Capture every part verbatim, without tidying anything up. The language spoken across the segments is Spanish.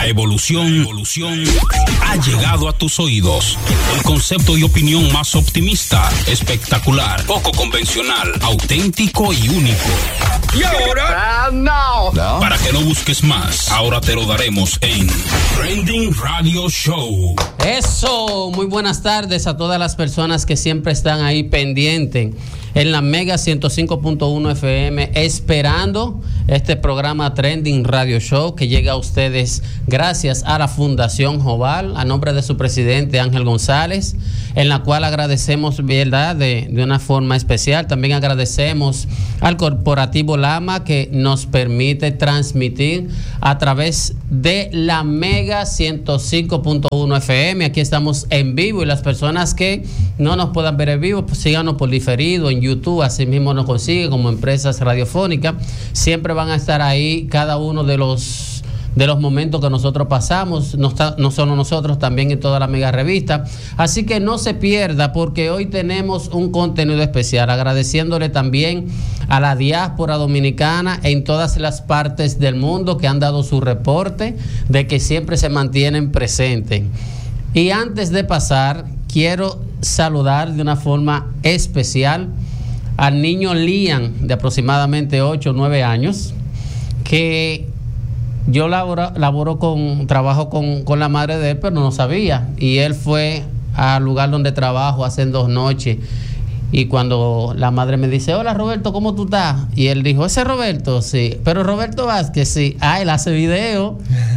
La evolución, evolución ha llegado a tus oídos. El concepto y opinión más optimista, espectacular, poco convencional, auténtico y único. Y ahora, uh, no. No. Para que no busques más, ahora te lo daremos en Trending Radio Show. Eso, muy buenas tardes a todas las personas que siempre están ahí pendientes en la Mega ciento cinco punto uno F M, esperando este programa Trending Radio Show que llega a ustedes gracias a la Fundación Joval, a nombre de su presidente Ángel González, en la cual agradecemos, verdad, de, de una forma especial. También agradecemos al Corporativo Lama, que nos permite transmitir a través de la Mega ciento cinco punto uno F M. Aquí estamos en vivo, y las personas que no nos puedan ver en vivo, pues síganos por diferido en YouTube, así mismo nos consigue como empresas radiofónicas. Siempre van a estar ahí cada uno de los de los momentos que nosotros pasamos, no, está, no solo nosotros, también en toda la Mega Revista. Así que no se pierda, porque hoy tenemos un contenido especial, agradeciéndole también a la diáspora dominicana en todas las partes del mundo que han dado su reporte de que siempre se mantienen presentes. Y antes de pasar, quiero saludar de una forma especial al niño Liam, de aproximadamente ocho o nueve años, que yo laboro, laboro con, trabajo con, con la madre de él, pero no sabía. Y él fue al lugar donde trabajo hace dos noches. Y cuando la madre me dice, hola Roberto, ¿cómo tú estás? Y él dijo, ese Roberto, sí. Pero Roberto Vázquez, sí. Ah, él hace video.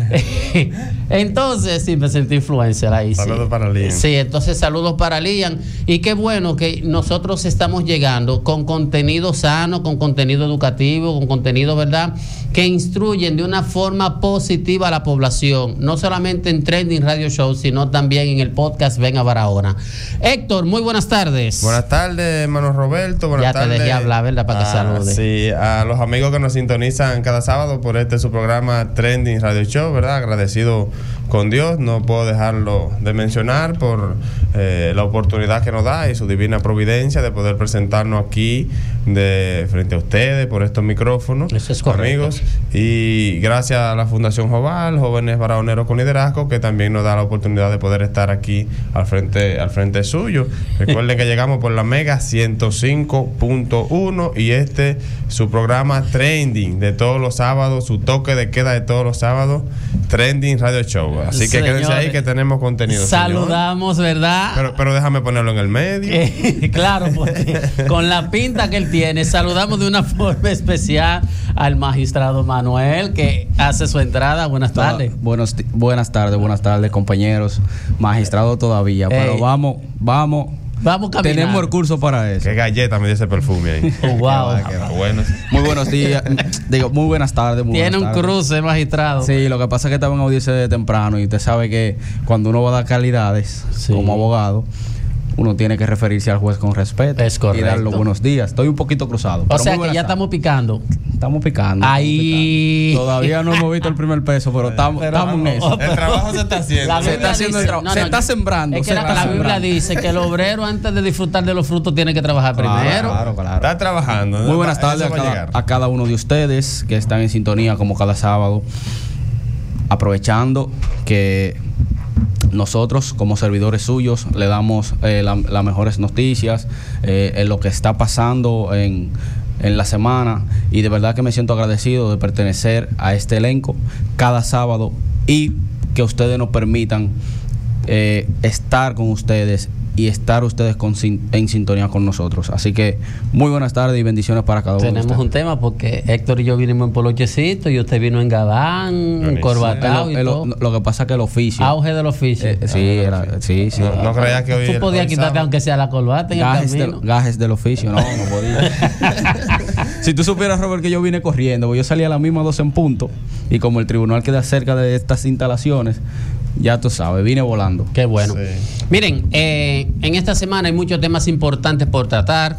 Entonces, sí, me sentí influencer ahí. Saludos sí. para Liam. Sí, entonces saludos para Liam. Y qué bueno que nosotros estamos llegando con contenido sano, con contenido educativo, con contenido, ¿verdad?, que instruyen de una forma positiva a la población. No solamente en Trending Radio Show, sino también en el podcast Ven a Barahona. Héctor, muy buenas tardes. Buenas tardes, hermano Roberto. Buenas ya tardes. Ya te dejé hablar, ¿verdad?, para ah, que salude. Sí, a los amigos que nos sintonizan cada sábado por este su programa Trending Radio Show, ¿verdad? Agradecido con Dios, no puedo dejarlo de mencionar por eh, la oportunidad que nos da y su divina providencia de poder presentarnos aquí de frente a ustedes por estos micrófonos. Eso es correcto. Amigos, y gracias a la Fundación Joval, Jóvenes Barahoneros con Liderazgo, que también nos da la oportunidad de poder estar aquí al frente al frente suyo. Recuerden que llegamos por la Mega ciento cinco punto uno y este su programa Trending de todos los sábados, su toque de queda de todos los sábados, Trending Radio Show. Así que Señores, quédense ahí que tenemos contenido. Saludamos, señor. ¿Verdad? Pero, pero déjame ponerlo en el medio. Claro, porque con la pinta que él tiene, saludamos de una forma especial al magistrado Manuel, que hace su entrada. Buenas tardes. No, buenos, buenas tardes, buenas tardes, compañeros. Magistrado todavía, Ey. pero vamos, vamos. Vamos caminando. Tenemos el curso para eso. Qué galleta me dio ese perfume ahí. Oh, wow. Bueno. Muy buenos días. Digo, muy buenas tardes. Muy Tiene buenas un tardes. cruce, magistrado. Sí, lo que pasa es que estaba en audiencia de temprano y usted sabe que cuando uno va a dar calidades sí. como abogado, uno tiene que referirse al juez con respeto. Es correcto. Y dar los buenos días. Estoy un poquito cruzado. O sea que ya tardes. estamos picando. Estamos picando. Ahí. Estamos picando. Todavía no hemos visto el primer peso, pero estamos, pero estamos en eso. El trabajo se está haciendo. Se está haciendo el trabajo. No, no, se está sembrando. Es que la, la Biblia sembrando. dice que el obrero, antes de disfrutar de los frutos, tiene que trabajar claro, primero. Claro, claro. Está trabajando. Muy buenas tardes a cada, a cada uno de ustedes que están en sintonía como cada sábado. Aprovechando que nosotros como servidores suyos le damos eh, las la mejores noticias eh, en lo que está pasando en, en la semana, y de verdad que me siento agradecido de pertenecer a este elenco cada sábado y que ustedes nos permitan eh, estar con ustedes y estar ustedes con, en sintonía con nosotros. Así que muy buenas tardes y bendiciones para cada uno de ustedes. Tenemos un tema porque Héctor y yo vinimos en polochecito y usted vino en gabán, corbatado y el, todo. Lo que pasa es que el oficio... Auge del oficio. Eh, sí, era, sí, sí. No, no creía que hoy... Tú podías quitarte aunque sea la corbata en gajes el camino. De, gajes del oficio, no, no podía. Si tú supieras, Robert, que yo vine corriendo, porque yo salí a las mismas dos en punto, y como el tribunal queda cerca de estas instalaciones, ya tú sabes, vine volando. Qué bueno. Sí. Miren, eh, en esta semana hay muchos temas importantes por tratar.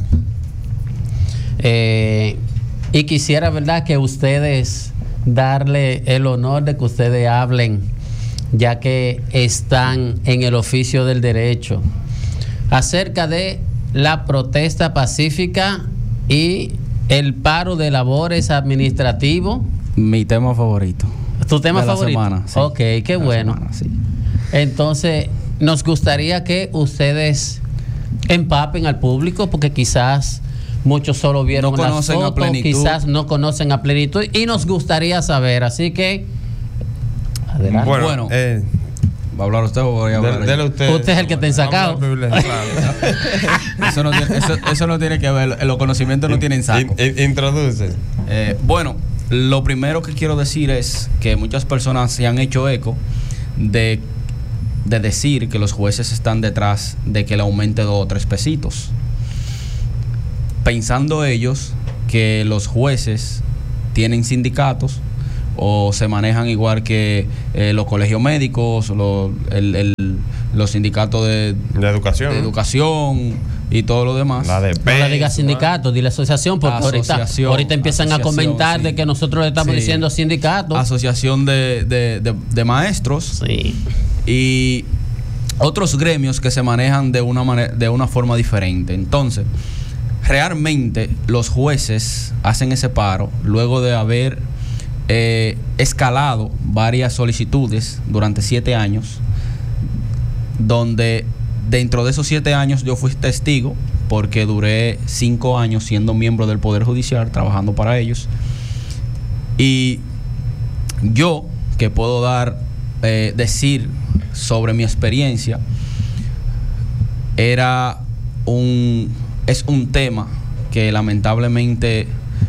Eh, y quisiera, ¿verdad?, que ustedes darle el honor de que ustedes hablen, ya que están en el oficio del derecho, acerca de la protesta pacífica y el paro de labores administrativo. Mi tema favorito. ¿Tu tema de la favorito? semana, sí. Ok, qué De la bueno. semana, sí. Entonces, nos gustaría que ustedes empapen al público, porque quizás muchos solo vieron No las conocen a fotos, plenitud. quizás no conocen a plenitud, y nos gustaría saber. Así que, adelante. Bueno, Bueno. eh, ¿Va a hablar usted o voy a hablar Dele- yo? dele usted. Usted es el que te ha sacado. Vamos al privilegio. Eso no, tiene, eso, eso no tiene que ver, los conocimientos no tienen saco. In- in- Introduce. Eh, bueno, lo primero que quiero decir es que muchas personas se han hecho eco de, de decir que los jueces están detrás de que le aumente dos o tres pesitos, pensando ellos que los jueces tienen sindicatos o se manejan igual que eh, los colegios médicos, lo- el- el- los sindicatos de, De educación. de educación y todo lo demás. La de No le digas peso, sindicato, dile asociación, porque ahorita, Asociación, ahorita empiezan a asociación, comentar sí. de que nosotros le estamos Sí. diciendo sindicato. Asociación de, de- de- de maestros Sí. y otros gremios que se manejan de una manera, de una forma diferente. Entonces, realmente los jueces hacen ese paro luego de haber eh, escalado varias solicitudes durante siete años, donde dentro de esos siete años yo fui testigo, porque duré cinco años siendo miembro del Poder Judicial, trabajando para ellos. Y yo, que puedo dar, eh, decir sobre mi experiencia, era un, es un tema que lamentablemente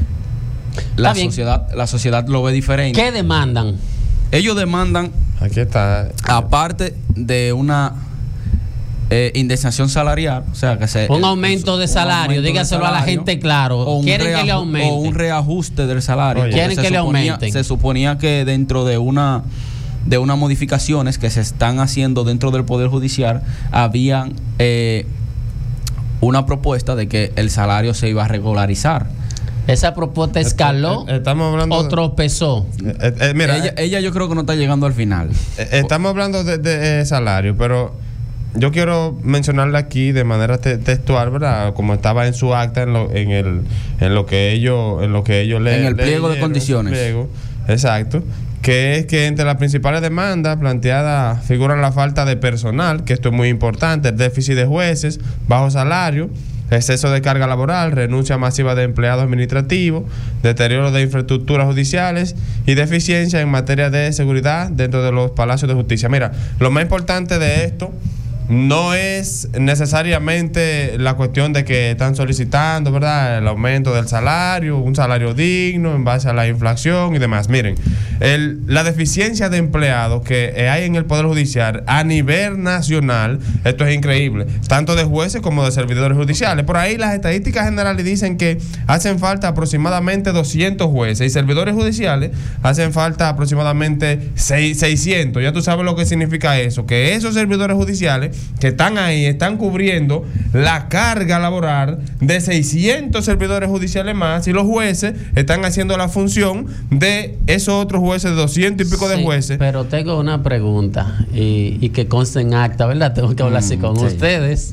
la bien. sociedad, la sociedad lo ve diferente. ¿Qué demandan? Ellos demandan, Aquí está. aparte de una eh, indexación salarial, o sea, que se Un aumento de un salario, aumento de dígaselo a la salario, gente claro. o un Quieren que le reaju- aumente. o un reajuste del salario. Oye. porque Quieren se que le suponía- aumenten. Se suponía que dentro de una de unas modificaciones que se están haciendo dentro del Poder Judicial, habían eh, una propuesta de que el salario se iba a regularizar. Esa propuesta escaló, Eh, eh, Estamos hablando. o tropezó. Eh, eh, eh, mira, ella, eh, ella yo creo que no está llegando al final. eh, estamos hablando de, de, eh, salario, pero yo quiero mencionarle aquí de manera te- textual, ¿verdad? Como estaba en su acta, en lo, en el, en lo que ellos, en lo que ellos le, En el pliego de leyeron, condiciones. pliego, exacto. Que es que entre las principales demandas planteadas figuran la falta de personal, que esto es muy importante, el déficit de jueces, bajo salario, exceso de carga laboral, renuncia masiva de empleados administrativos, deterioro de infraestructuras judiciales y deficiencia en materia de seguridad dentro de los palacios de justicia. Mira, lo más importante de esto no es necesariamente la cuestión de que están solicitando, ¿verdad?, el aumento del salario, un salario digno en base a la inflación y demás. Miren, el, la deficiencia de empleados que hay en el Poder Judicial a nivel nacional, esto es increíble, tanto de jueces como de servidores judiciales. Por ahí las estadísticas generales dicen que hacen falta aproximadamente doscientos jueces y servidores judiciales hacen falta aproximadamente seiscientos. Ya tú sabes lo que significa eso, que esos servidores judiciales que están ahí están cubriendo la carga laboral de seiscientos servidores judiciales más, y los jueces están haciendo la función de esos otros jueces, de doscientos y pico de Sí, jueces. Pero tengo una pregunta y, y que conste en acta, ¿verdad? Tengo que hablar así Mm, con sí. ustedes.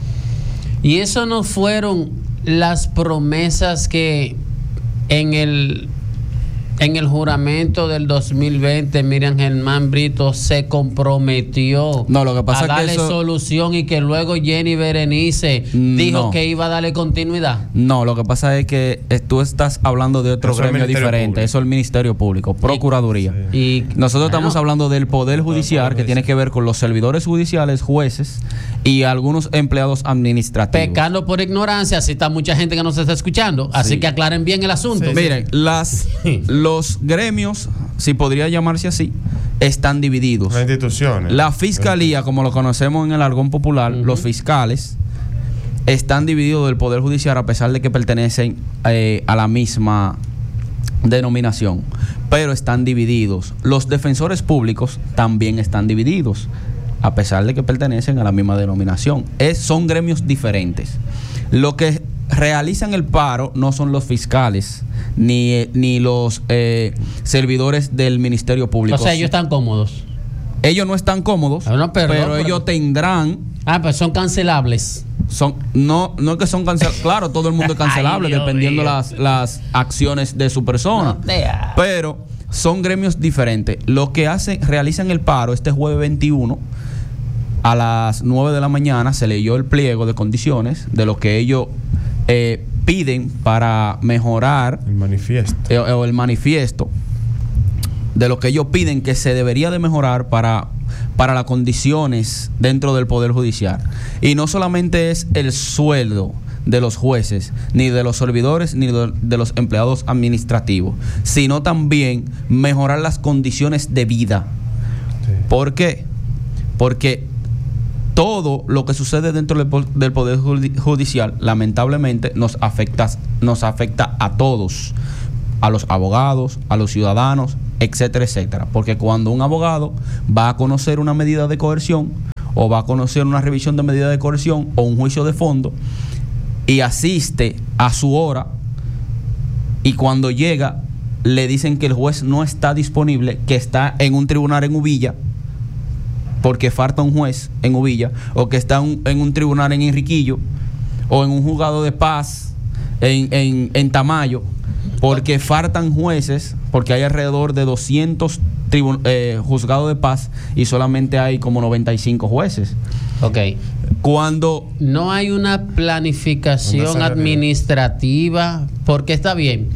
Y eso no fueron las promesas que en el en el juramento del dos mil veinte Miriam Germán Brito se comprometió No, lo que pasa a es que darle eso- solución, y que luego Jenny Berenice dijo No. que iba a darle continuidad. No, lo que pasa es que eh, tú estás hablando de otro Eso es el gremio Ministerio diferente. Público. Eso es el Ministerio Público, Procuraduría. Sí. Y Nosotros bueno, estamos hablando del Poder Judicial, que Judicial. tiene que ver con los servidores judiciales, jueces y algunos empleados administrativos. pecando por ignorancia, así está mucha gente que nos está escuchando, así Sí. que aclaren bien el asunto. Sí, Miren, las, los gremios, si podría llamarse así, están divididos. Las instituciones. La fiscalía, como lo conocemos en el argón popular, Ujú. los fiscales, están divididos del Poder Judicial a pesar de que pertenecen eh, a la misma denominación, pero están divididos. Los defensores públicos también están divididos, a pesar de que pertenecen a la misma denominación. Es, son gremios diferentes. Lo que realizan el paro no son los fiscales ni, eh, ni los eh, servidores del Ministerio Público. O sea, ellos están cómodos. Ellos no están cómodos, Ah, no, perdón, pero pero- ellos tendrán, Ah, pues son cancelables. son no no es que son cancelables, claro, todo el mundo es cancelable Ay, Dios dependiendo mío. las las acciones de su persona. No te ha- Pero son gremios diferentes. Los que hacen, realizan el paro este jueves veintiuno a las nueve de la mañana se leyó el pliego de condiciones de lo que ellos eh, piden para mejorar el manifiesto eh, o el manifiesto de lo que ellos piden que se debería de mejorar para para las condiciones dentro del Poder Judicial. Y no solamente es el sueldo de los jueces, ni de los servidores, ni de, de los empleados administrativos, sino también mejorar las condiciones de vida. Sí. ¿Por qué? Porque todo lo que sucede dentro del, del Poder Judicial, lamentablemente, nos afecta, nos afecta a todos, a los abogados, a los ciudadanos, etcétera, etcétera. Porque cuando un abogado va a conocer una medida de coerción, o va a conocer una revisión de medida de coerción, o un juicio de fondo, y asiste a su hora, y cuando llega le dicen que el juez no está disponible, que está en un tribunal en Uvilla, porque falta un juez en Uvilla, o que está un, en un tribunal en Enriquillo, o en un juzgado de paz en, en, en Tamayo, porque faltan jueces, porque hay alrededor de doscientos tribun- eh, juzgados de paz y solamente hay como noventa y cinco jueces. Ok. Cuando no hay una planificación administrativa, porque está bien,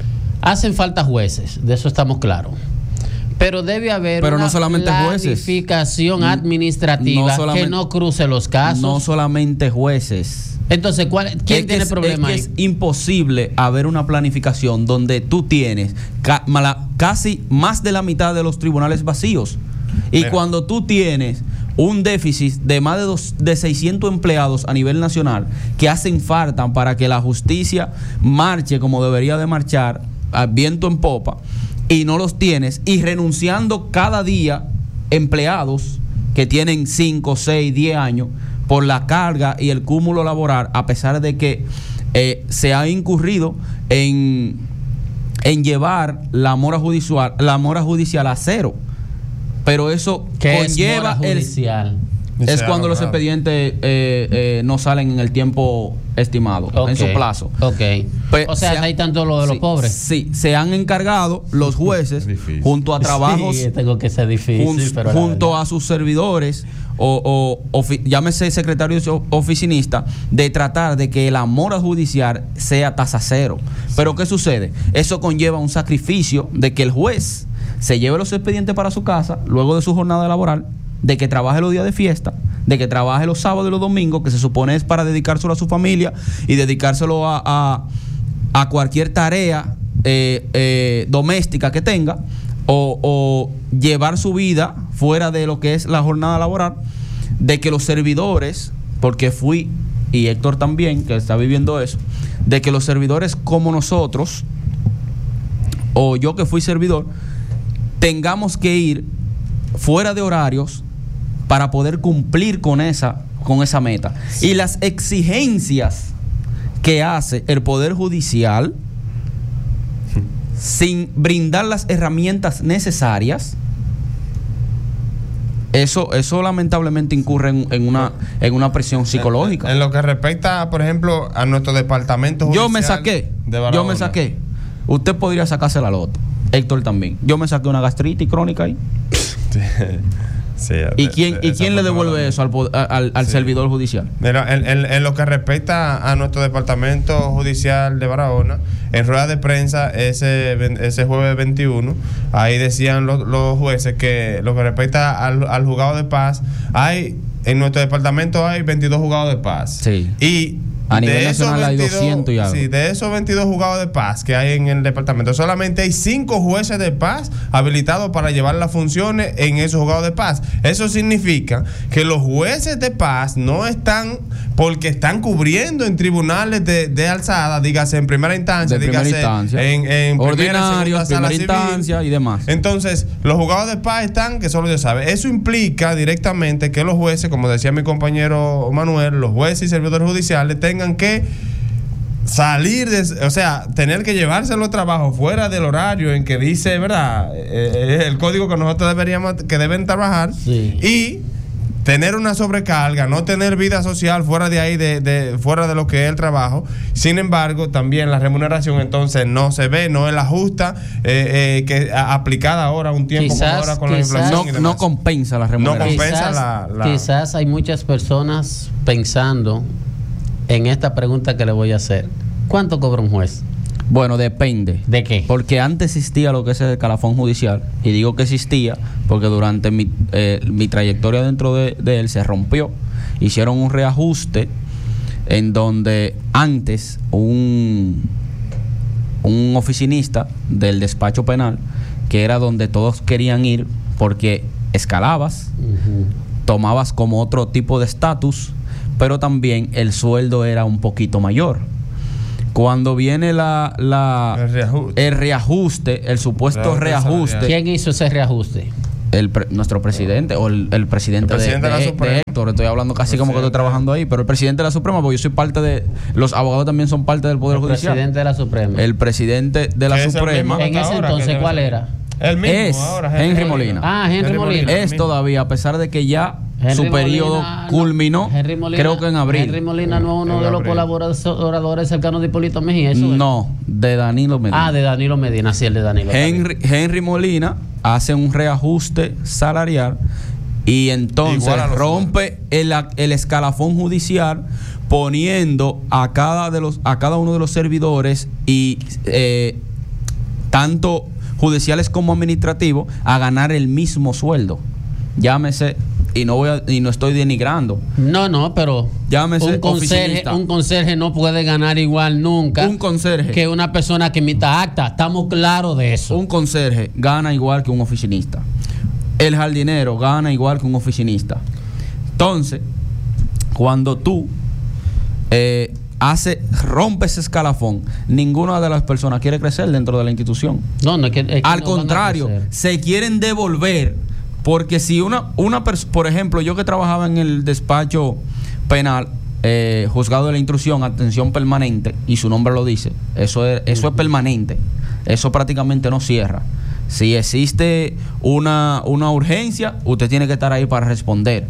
hacen falta jueces, de eso estamos claros. Pero debe haber Pero una no solamente planificación jueces. administrativa no que no cruce los casos. No solamente jueces. Entonces, ¿cuál, ¿quién es tiene es, problema es ahí? Es imposible haber una planificación donde tú tienes ca- mala, casi más de la mitad de los tribunales vacíos. Y Mira. cuando tú tienes un déficit de más de, dos, de seiscientos empleados a nivel nacional que hacen falta para que la justicia marche como debería de marchar, a viento en popa, y no los tienes, y renunciando cada día empleados que tienen cinco, seis, diez años por la carga y el cúmulo laboral, a pesar de que eh, se ha incurrido en, en llevar la mora judicial, la mora judicial a cero. Pero eso ¿Qué conlleva es mora judicial? El, es cuando los expedientes eh, eh, no salen en el tiempo estimado, okay. en su plazo. Okay. Pues, o sea, ahí están todos los de los sí, pobres. Sí, se han encargado los jueces junto a trabajos, sí, tengo que ser difícil, jun, pero junto a sus servidores o, o ofi, llámese secretario oficinista, de tratar de que la mora judicial sea tasa cero. Sí. Pero ¿qué sucede? Eso conlleva un sacrificio de que el juez se lleve los expedientes para su casa luego de su jornada laboral, de que trabaje los días de fiesta, de que trabaje los sábados y los domingos, que se supone es para dedicárselo a su familia y dedicárselo a, a, a cualquier tarea eh, eh, doméstica que tenga, o, o llevar su vida fuera de lo que es la jornada laboral, de que los servidores, porque fui, y Héctor también, que está viviendo eso, de que los servidores como nosotros, o yo que fui servidor, tengamos que ir fuera de horarios para poder cumplir con esa, con esa meta. Sí. Y las exigencias que hace el Poder Judicial sin brindar las herramientas necesarias, eso, eso lamentablemente incurre en, en una en una presión psicológica. En, en lo que respecta, por ejemplo, a nuestro departamento judicial. Yo me saqué, yo me saqué. Usted podría sacarse la loto. Héctor también. Yo me saqué una gastritis crónica ahí. Sí. Sí, ¿Y quién, de, ¿y quién le devuelve eso al, al, al sí. servidor judicial? Mira, en, en, en lo que respecta a nuestro departamento judicial de Barahona, en rueda de prensa ese, ese jueves veintiuno, ahí decían los, los jueces que lo que respecta al, al juzgado de paz, hay en nuestro departamento hay veintidós juzgados de paz. Sí. Y a nivel nacional hay doscientos y algo. Sí, de esos veintidós juzgados de paz que hay en el departamento, solamente hay cinco jueces de paz habilitados para llevar las funciones en esos juzgados de paz. Eso significa que los jueces de paz no están, porque están cubriendo en tribunales de, de alzada, dígase en primera instancia, de dígase primera instancia. en, en ordinarios, primera, primera instancia civil. Y demás. Entonces, los juzgados de paz están, que solo Dios sabe. Eso implica directamente que los jueces, como decía mi compañero Manuel, los jueces y servidores judiciales tengan que salir de, o sea, tener que llevarse los trabajos fuera del horario en que dice, ¿verdad? Eh, el código que nosotros deberíamos, que deben trabajar, sí. Y tener una sobrecarga, no tener vida social fuera de ahí, de, de fuera de lo que es el trabajo. Sin embargo, también la remuneración entonces no se ve, no es la justa, eh, eh, que a, aplicada ahora un tiempo Quizás, como ahora con quizás, la inflación. No, y no compensa la remuneración. No compensa quizás, la, la... quizás hay muchas personas pensando en esta pregunta que le voy a hacer. ¿Cuánto cobra un juez? Bueno, depende. ¿De qué? Porque antes existía lo que es el escalafón judicial. Y digo que existía porque durante mi, eh, mi trayectoria dentro de, de él se rompió. Hicieron un reajuste en donde antes un, un oficinista del despacho penal, que era donde todos querían ir porque escalabas, uh-huh. tomabas como otro tipo de estatus, pero también el sueldo era un poquito mayor. Cuando viene la, la el, reajuste. el reajuste, el supuesto reajuste. ¿Quién hizo ese reajuste? El pre, nuestro presidente o el, el presidente, el presidente de, de, de, de Héctor. Estoy hablando casi como que estoy trabajando ahí, pero el presidente de la Suprema, porque yo soy parte de. Los abogados también son parte del Poder el Judicial. El presidente de la Suprema. El presidente de la Suprema. En ese entonces, ¿cuál era? El mismo, es ahora, Henry, Henry Molina. Ah, Henry, Henry Molina. Molina. Es todavía, a pesar de que ya Henry su periodo Molina, culminó, no, Molina, creo que en abril. Henry Molina no es uno de los colaboradores cercanos de Hipólito Mejía. ¿Eso no, es? de Danilo Medina. Ah, de Danilo Medina, sí, el de Danilo. Henry, Henry Molina hace un reajuste salarial y entonces rompe el, el escalafón judicial, poniendo a cada, de los, a cada uno de los servidores y eh, tanto judiciales como administrativos a ganar el mismo sueldo. Llámese, y no voy a, y no estoy denigrando. No, no, pero llámese un conserje, un conserje no puede ganar igual nunca. Un conserje que una persona que emita acta. Estamos claros de eso. Un conserje gana igual que un oficinista. El jardinero gana igual que un oficinista. Entonces, cuando tú eh, hace, rompe ese escalafón, ninguna de las personas quiere crecer dentro de la institución. No, no es que, es que al no contrario, se quieren devolver, porque si una, una persona, por ejemplo, yo que trabajaba en el despacho penal, eh, juzgado de la instrucción, atención permanente, y su nombre lo dice, eso es, eso es permanente, eso prácticamente no cierra. Si existe una, una urgencia, usted tiene que estar ahí para responder.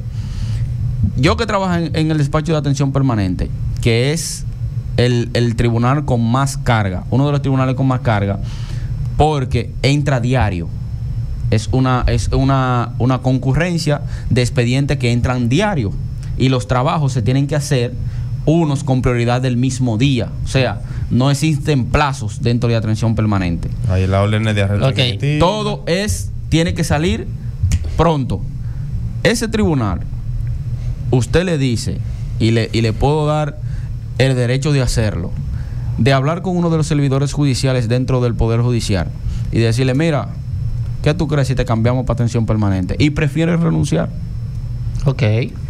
Yo que trabajo en, en el despacho de atención permanente, que es el, el tribunal con más carga, uno de los tribunales con más carga, porque entra diario. Es una, es una, una concurrencia de expedientes que entran diario y los trabajos se tienen que hacer unos con prioridad del mismo día. O sea, no existen plazos dentro de atención permanente. Ahí la orden de arresto. Okay. Todo es, tiene que salir pronto. Ese tribunal, usted le dice, y le, y le puedo dar el derecho de hacerlo, de hablar con uno de los servidores judiciales dentro del Poder Judicial y decirle, mira, ¿qué tú crees si te cambiamos para atención permanente? Y prefieres renunciar. Ok.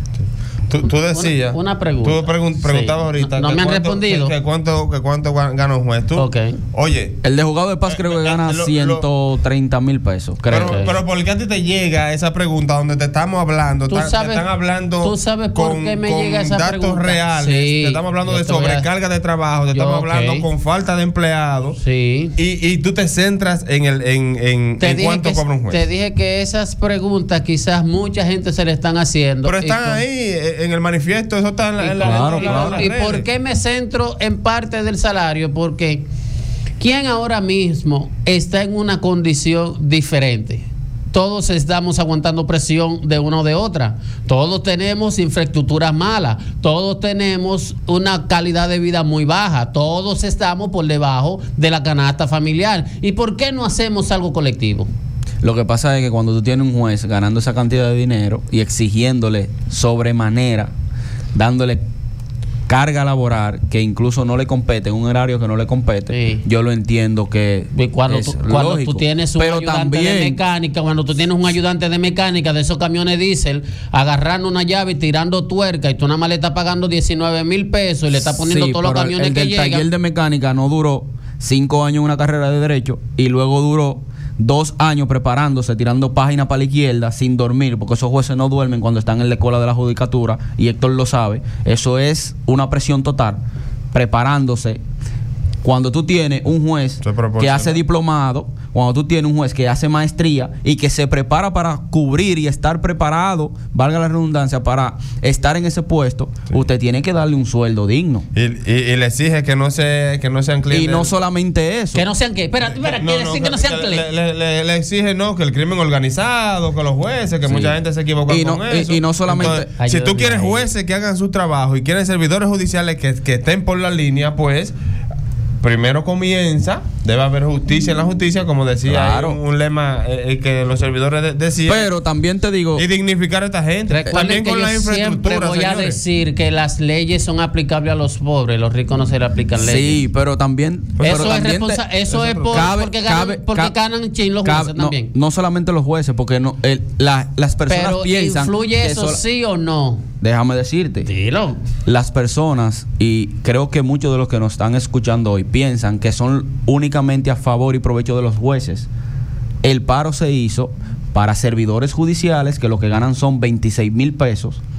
Tú, tú decías, una, una pregunta. Tú pregun preguntabas sí. ahorita. No, no me han cuánto, respondido. Que, que cuánto, que cuánto gana un juez. Tú, okay. Oye. El de juzgado de paz eh, creo que gana lo, ciento treinta mil pesos. Creo. Pero, pero ¿por qué a ti te llega esa pregunta donde te estamos hablando? ¿Tú sabes, te están hablando ¿tú sabes por con, qué me con llega esa datos pregunta? reales. Sí, te estamos hablando de sobrecarga a... de trabajo. Te yo, estamos hablando okay. con falta de empleados. Sí. Y, y tú te centras en el en, en, en cuánto que, cobra un juez. Te dije que esas preguntas quizás mucha gente se le están haciendo. Pero están con... ahí en el manifiesto. Eso está en la, en la, claro, en la, claro. en la ¿Y por qué me centro en parte del salario? Porque ¿quién ahora mismo está en una condición diferente? Todos estamos aguantando presión de una o de otra. Todos tenemos infraestructuras malas. Todos tenemos una calidad de vida muy baja. Todos estamos por debajo de la canasta familiar. ¿Y por qué no hacemos algo colectivo? Lo que pasa es que cuando tú tienes un juez ganando esa cantidad de dinero y exigiéndole sobremanera, dándole carga laboral que incluso no le compete, en un horario que no le compete, sí. Yo lo entiendo que y cuando es tú, cuando lógico. Tú tienes un pero ayudante también, de mecánica, cuando tú tienes un ayudante de mecánica de esos camiones diésel, agarrando una llave y tirando tuerca, y tú nada más le estás pagando diecinueve mil pesos y le estás poniendo sí, todos los camiones el que del llegan. El taller de mecánica no duró cinco años en una carrera de derecho y luego duró dos años preparándose, tirando páginas para la izquierda sin dormir, porque esos jueces no duermen cuando están en la escuela de la judicatura, y Héctor lo sabe. Eso es una presión total, preparándose. Cuando tú tienes un juez que hace diplomado, cuando tú tienes un juez que hace maestría y que se prepara para cubrir y estar preparado, valga la redundancia, para estar en ese puesto, sí. usted tiene que darle un sueldo digno. Y, y, y le exige que no se que no sean clientes. Y no solamente eso. Que no sean qué. Espera, espera, no, quiere no, decir que, que no sean le, clientes. Le, le, le exige no que el crimen organizado, que los jueces, que sí. mucha gente se equivoca y no, con eso. Y, y no solamente. Entonces, si tú quieres jueces que hagan su trabajo y quieres servidores judiciales que, que estén por la línea, pues primero comienza, debe haber justicia en la justicia, como decía claro. un, un lema eh, que los servidores de, decían. Pero también te digo. Y dignificar a esta gente. Recuerden también que con yo la infraestructura. Siempre voy señores. a decir que las leyes son aplicables a los pobres, los ricos no se le aplican leyes. Sí, pero también. Pero eso también es, responsa- te, eso es por, cabe, porque ganan, cabe, porque cabe, ganan chin los cabe, jueces no, también. No solamente los jueces, porque no, el, la, las personas pero piensan. ¿influye eso sola, sí o no? Déjame decirte. Dilo. Las personas, y creo que muchos de los que nos están escuchando hoy piensan que son únicamente a favor y provecho de los jueces. El paro se hizo para servidores judiciales que lo que ganan son veintiséis mil pesos